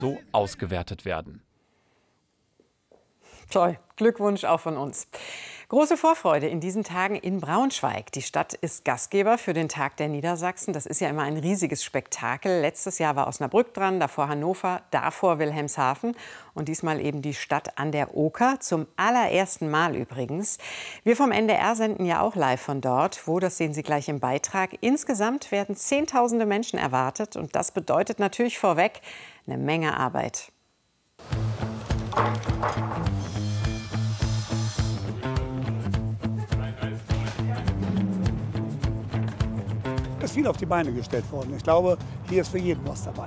so ausgewertet werden. Toll, Glückwunsch auch von uns. Große Vorfreude in diesen Tagen in Braunschweig. Die Stadt ist Gastgeber für den Tag der Niedersachsen. Das ist ja immer ein riesiges Spektakel. Letztes Jahr war Osnabrück dran, davor Hannover, davor Wilhelmshaven und diesmal eben die Stadt an der Oker. Zum allerersten Mal übrigens. Wir vom NDR senden ja auch live von dort. Wo, das sehen Sie gleich im Beitrag. Insgesamt werden Zehntausende Menschen erwartet. Und das bedeutet natürlich vorweg eine Menge Arbeit. Es ist viel auf die Beine gestellt worden. Ich glaube, hier ist für jeden was dabei.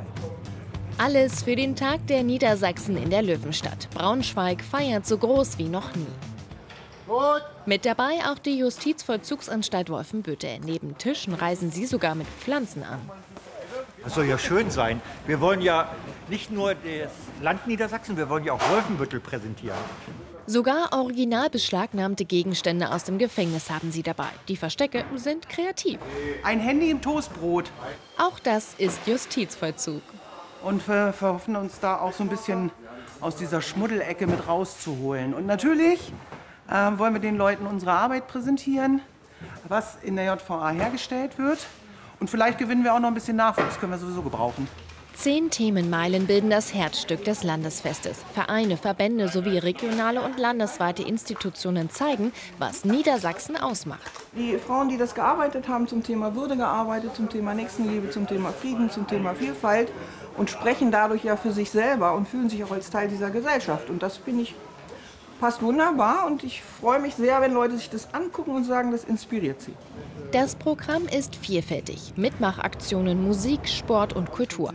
Alles für den Tag der Niedersachsen in der Löwenstadt. Braunschweig feiert so groß wie noch nie. Gut. Mit dabei auch die Justizvollzugsanstalt Wolfenbüttel. Neben Tischen reisen sie sogar mit Pflanzen an. Das soll ja schön sein. Wir wollen ja nicht nur das Land Niedersachsen, wir wollen ja auch Wolfenbüttel präsentieren. Sogar original beschlagnahmte Gegenstände aus dem Gefängnis haben sie dabei. Die Verstecke sind kreativ. Ein Handy im Toastbrot. Auch das ist Justizvollzug. Und wir hoffen uns da auch so ein bisschen aus dieser Schmuddelecke mit rauszuholen. Und natürlich wollen wir den Leuten unsere Arbeit präsentieren, was in der JVA hergestellt wird. Und vielleicht gewinnen wir auch noch ein bisschen Nachwuchs, können wir sowieso gebrauchen. 10 Themenmeilen bilden das Herzstück des Landesfestes. Vereine, Verbände sowie regionale und landesweite Institutionen zeigen, was Niedersachsen ausmacht. Die Frauen, die das gearbeitet haben, zum Thema Würde gearbeitet, zum Thema Nächstenliebe, zum Thema Frieden, zum Thema Vielfalt und sprechen dadurch ja für sich selber und fühlen sich auch als Teil dieser Gesellschaft. Und das, finde ich, passt wunderbar und ich freue mich sehr, wenn Leute sich das angucken und sagen, das inspiriert sie. Das Programm ist vielfältig. Mitmachaktionen, Musik, Sport und Kultur.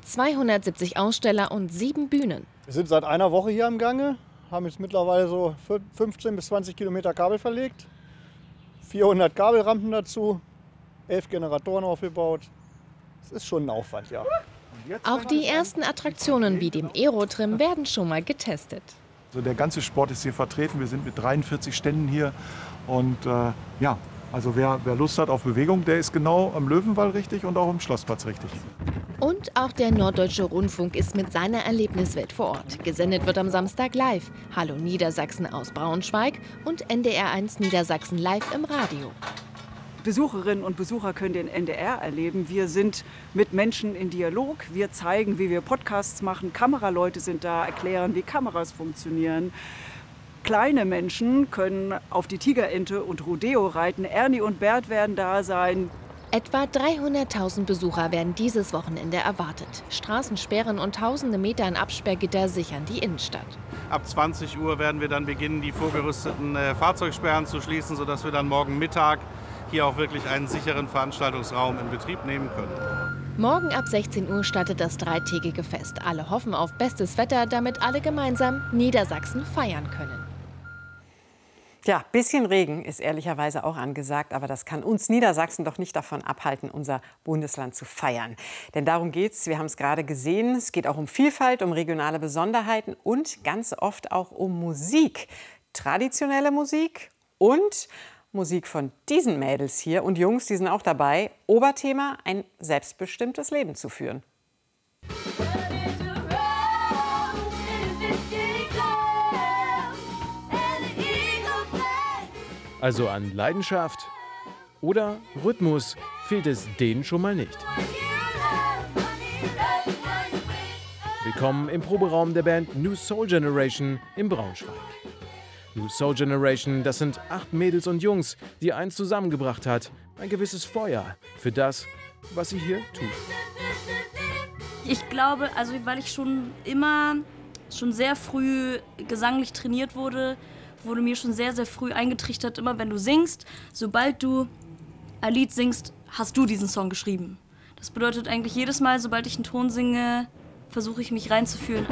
270 Aussteller und 7 Bühnen. Wir sind seit einer Woche hier am Gange, haben jetzt mittlerweile so 15 bis 20 Kilometer Kabel verlegt, 400 Kabelrampen dazu, 11 Generatoren aufgebaut. Das ist schon ein Aufwand, ja. Auch die ersten Attraktionen wie dem Aerotrim werden schon mal getestet. Also der ganze Sport ist hier vertreten. Wir sind mit 43 Ständen hier. Und ja, also wer Lust hat auf Bewegung, der ist genau am Löwenwall richtig und auch am Schlossplatz richtig. Und auch der Norddeutsche Rundfunk ist mit seiner Erlebniswelt vor Ort. Gesendet wird am Samstag live. Hallo Niedersachsen aus Braunschweig und NDR1 Niedersachsen live im Radio. Besucherinnen und Besucher können den NDR erleben. Wir sind mit Menschen in Dialog. Wir zeigen, wie wir Podcasts machen. Kameraleute sind da, erklären, wie Kameras funktionieren. Kleine Menschen können auf die Tigerente und Rodeo reiten. Ernie und Bert werden da sein. Etwa 300.000 Besucher werden dieses Wochenende erwartet. Straßensperren und tausende Meter an Absperrgitter sichern die Innenstadt. Ab 20 Uhr werden wir dann beginnen, die vorgerüsteten Fahrzeugsperren zu schließen, sodass wir dann morgen Mittag hier auch wirklich einen sicheren Veranstaltungsraum in Betrieb nehmen können. Morgen ab 16 Uhr startet das dreitägige Fest. Alle hoffen auf bestes Wetter, damit alle gemeinsam Niedersachsen feiern können. Ja, bisschen Regen ist ehrlicherweise auch angesagt, aber das kann uns Niedersachsen doch nicht davon abhalten, unser Bundesland zu feiern. Denn darum geht's, wir haben es gerade gesehen, es geht auch um Vielfalt, um regionale Besonderheiten und ganz oft auch um Musik. Traditionelle Musik und Musik von diesen Mädels hier und Jungs, die sind auch dabei. Oberthema, ein selbstbestimmtes Leben zu führen. Also an Leidenschaft oder Rhythmus fehlt es denen schon mal nicht. Willkommen im Proberaum der Band New Soul Generation in Braunschweig. New Soul Generation, das sind 8 Mädels und Jungs, die eins zusammengebracht hat. Ein gewisses Feuer für das, was sie hier tun. Ich glaube, also weil ich schon sehr früh gesanglich trainiert wurde mir schon sehr, sehr früh eingetrichtert, immer wenn du singst, sobald du ein Lied singst, hast du diesen Song geschrieben. Das bedeutet eigentlich jedes Mal, sobald ich einen Ton singe, versuche ich mich reinzufühlen.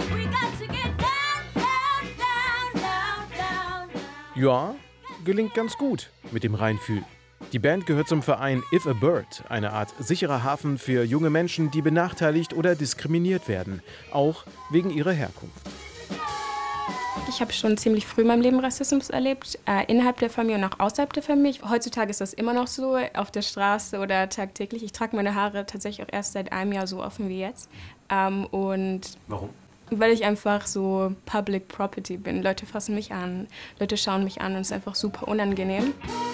Ja, gelingt ganz gut mit dem Reinfühlen. Die Band gehört zum Verein If a Bird, eine Art sicherer Hafen für junge Menschen, die benachteiligt oder diskriminiert werden, auch wegen ihrer Herkunft. Ich habe schon ziemlich früh in meinem Leben Rassismus erlebt, innerhalb der Familie und auch außerhalb der Familie. Heutzutage ist das immer noch so, auf der Straße oder tagtäglich. Ich trage meine Haare tatsächlich auch erst seit einem Jahr so offen wie jetzt. Und warum? Weil ich einfach so Public Property bin. Leute fassen mich an, Leute schauen mich an und es ist einfach super unangenehm.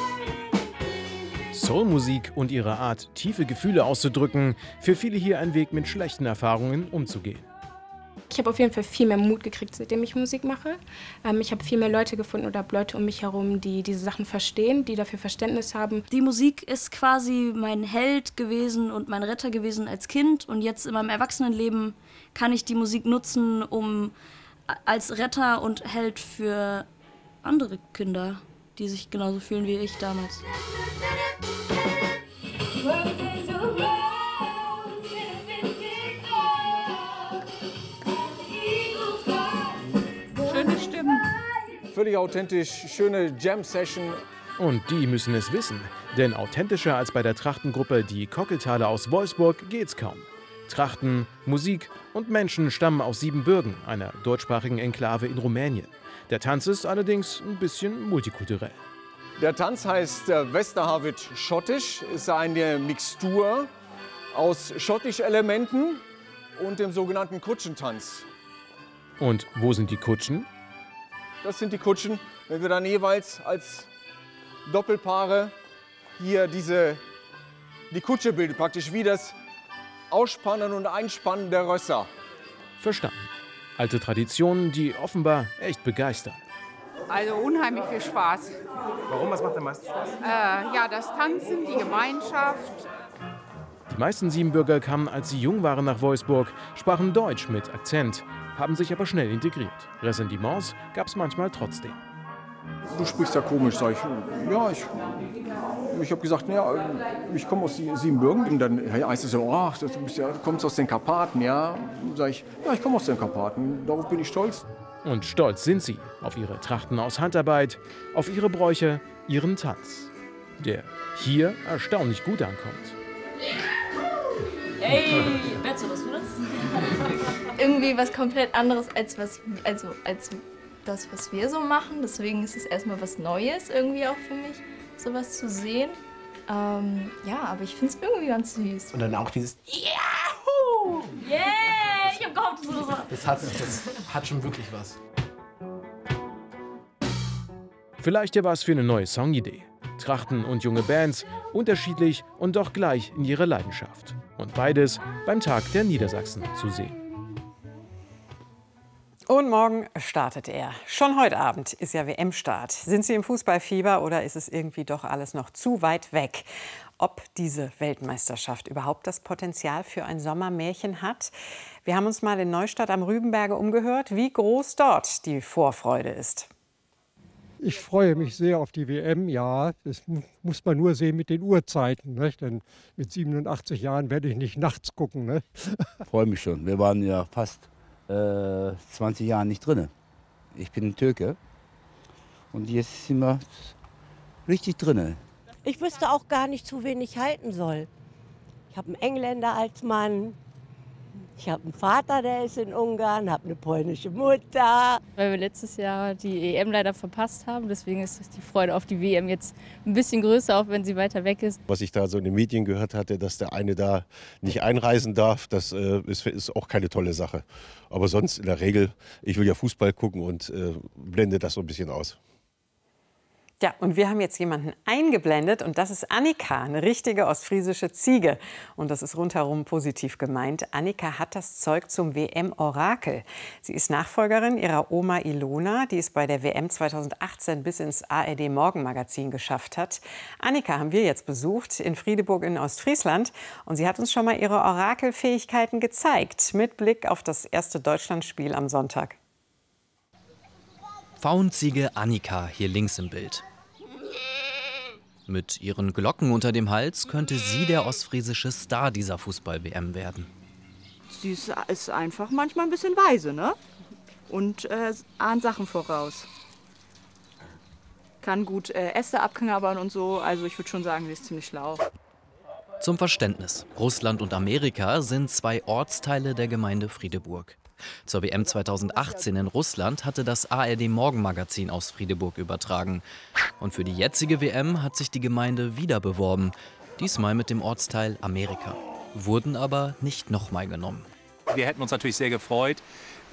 Soulmusik und ihre Art, tiefe Gefühle auszudrücken, für viele hier ein Weg, mit schlechten Erfahrungen umzugehen. Ich habe auf jeden Fall viel mehr Mut gekriegt, seitdem ich Musik mache. Ich habe viel mehr Leute gefunden oder Leute um mich herum, die diese Sachen verstehen, die dafür Verständnis haben. Die Musik ist quasi mein Held gewesen und mein Retter gewesen als Kind. Und jetzt in meinem Erwachsenenleben kann ich die Musik nutzen, um als Retter und Held für andere Kinder, die sich genauso fühlen wie ich damals. Schöne Stimmen. Völlig authentisch, schöne Jam-Session. Und die müssen es wissen, denn authentischer als bei der Trachtengruppe Die Cockeltaler aus Wolfsburg geht's kaum. Trachten, Musik und Menschen stammen aus Siebenbürgen, einer deutschsprachigen Enklave in Rumänien. Der Tanz ist allerdings ein bisschen multikulturell. Der Tanz heißt Westerhavet Schottisch, ist eine Mixtur aus Schottisch-Elementen und dem sogenannten Kutschentanz. Und wo sind die Kutschen? Das sind die Kutschen, wenn wir dann jeweils als Doppelpaare hier die Kutsche bilden, praktisch wie das Ausspannen und Einspannen der Rösser. Verstanden. Alte Traditionen, die offenbar echt begeistern. Also unheimlich viel Spaß. Warum? Was macht am meisten Spaß? Ja, das Tanzen, die Gemeinschaft. Die meisten Siebenbürger kamen, als sie jung waren, nach Wolfsburg, sprachen Deutsch mit Akzent, haben sich aber schnell integriert. Ressentiments gab es manchmal trotzdem. Du sprichst ja komisch, sag ich. Ja, ich habe gesagt, ja, ich komme aus Siebenbürgen. Und dann heißt es so, ach, du kommst aus den Karpaten, ja. Sag ich, ja, ich komme aus den Karpaten, darauf bin ich stolz. Und stolz sind sie auf ihre Trachten aus Handarbeit, auf ihre Bräuche, ihren Tanz, der hier erstaunlich gut ankommt. Hey, Betzo, was du das? Irgendwie was komplett anderes als das, was wir so machen. Deswegen ist es erstmal was Neues irgendwie auch für mich, sowas zu sehen. Ja, aber ich finde es irgendwie ganz süß. Und dann auch dieses Yahoo! Yeah! Ich hab gehofft, das hat schon wirklich was. Vielleicht ja was für eine neue Songidee. Trachten und junge Bands, unterschiedlich und doch gleich in ihrer Leidenschaft. Und beides beim Tag der Niedersachsen zu sehen. Und morgen startet er. Schon heute Abend ist ja WM-Start. Sind Sie im Fußballfieber oder ist es irgendwie doch alles noch zu weit weg? Ob diese Weltmeisterschaft überhaupt das Potenzial für ein Sommermärchen hat? Wir haben uns mal in Neustadt am Rübenberge umgehört, wie groß dort die Vorfreude ist. Ich freue mich sehr auf die WM, ja. Das muss man nur sehen mit den Uhrzeiten. Nicht? Denn mit 87 Jahren werde ich nicht nachts gucken. Nicht? Ich freue mich schon. Wir waren ja fast 20 Jahre nicht drin. Ich bin ein Türke und jetzt sind wir richtig drin. Ich wüsste auch gar nicht, zu wen ich halten soll. Ich habe einen Engländer als Mann. Ich habe einen Vater, der ist in Ungarn, habe eine polnische Mutter. Weil wir letztes Jahr die EM leider verpasst haben, deswegen ist die Freude auf die WM jetzt ein bisschen größer, auch wenn sie weiter weg ist. Was ich da so in den Medien gehört hatte, dass der eine da nicht einreisen darf, das ist auch keine tolle Sache. Aber sonst in der Regel, ich will ja Fußball gucken und blende das so ein bisschen aus. Ja, und wir haben jetzt jemanden eingeblendet und das ist Annika, eine richtige ostfriesische Ziege. Und das ist rundherum positiv gemeint. Annika hat das Zeug zum WM-Orakel. Sie ist Nachfolgerin ihrer Oma Ilona, die es bei der WM 2018 bis ins ARD-Morgenmagazin geschafft hat. Annika haben wir jetzt besucht in Friedeburg in Ostfriesland. Und sie hat uns schon mal ihre Orakelfähigkeiten gezeigt, mit Blick auf das erste Deutschlandspiel am Sonntag. Pfauenziege Annika hier links im Bild. Mit ihren Glocken unter dem Hals könnte sie der ostfriesische Star dieser Fußball-WM werden. Sie ist einfach manchmal ein bisschen weise, ne? Und ahnt Sachen voraus. Kann gut Äste abknabbern und so. Also ich würde schon sagen, sie ist ziemlich schlau. Zum Verständnis: Russland und Amerika sind zwei Ortsteile der Gemeinde Friedeburg. Zur WM 2018 in Russland hatte das ARD-Morgenmagazin aus Friedeburg übertragen. Und für die jetzige WM hat sich die Gemeinde wieder beworben. Diesmal mit dem Ortsteil Amerika. Wurden aber nicht nochmal genommen. Wir hätten uns natürlich sehr gefreut,